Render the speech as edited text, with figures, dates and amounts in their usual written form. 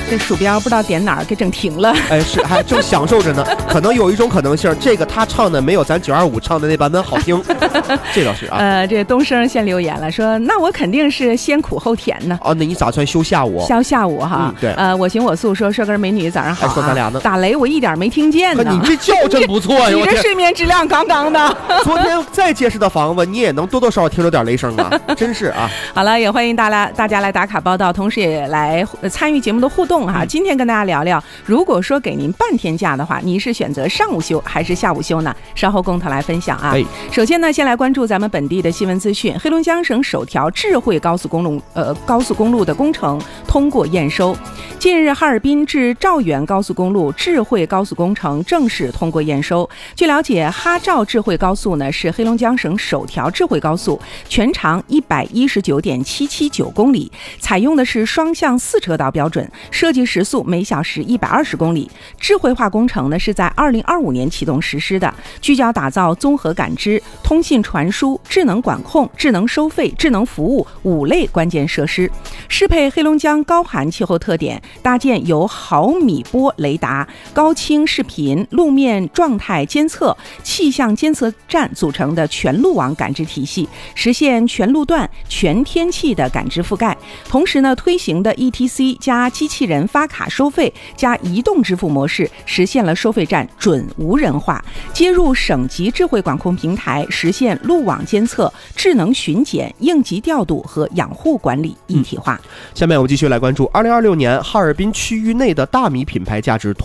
这鼠标不知道点哪儿给整停了。 哎，是还正享受着呢。可能有一种可能性，这个他唱的没有咱925唱的那版本好听，这倒是啊。 这东升先留言了，说那我肯定是先苦后甜呢。 哦，那你咋算休下午？ 消下午哈。 对。 我行我素说帅哥美女早上好、啊。 还说咱俩呢。 打雷我一点没听见呢。 你这觉真不错呀！ 你这睡眠质量杠杠的。 昨天再结实的房子，你也能多多少少听着点雷声啊，真是啊。 好了，也欢迎大家来打卡报道，同时也来参与节目的互动哈。今天跟大家聊聊，如果说给您半天假的话，你是选择上午休还是下午休呢？稍后共同来分享啊。首先呢，先来关注咱们本地的新闻资讯。黑龙江省首条智慧高速公路的工程通过验收。近日，哈尔滨至肇源高速公路智慧高速工程正式通过验收。据了解，哈肇智慧高速呢是黑龙江省首条智慧高速，全长119.779公里，采用的是双向4车道标准，设计时速每小时120公里。智慧化工程呢是在2025年启动实施的，聚焦打造综合感知、通信传输、智能管控、智能收费、智能服务5类关键设施，适配黑龙江高寒气候特点，搭建由毫米波雷达、高清视频、路面状态监测、气象监测站组成的全路网感知体系，实现全路段、全天气的感知覆盖。同时呢，推行的 ETC 加机器人发卡收费加移动支付模式，实现了收费站准无人化，接入省级智慧管控平台，实现路网监测、智能巡检、应急调度和养护管理一体化。 下面我们继续来关注2026年哈尔滨区域内的大米品牌价值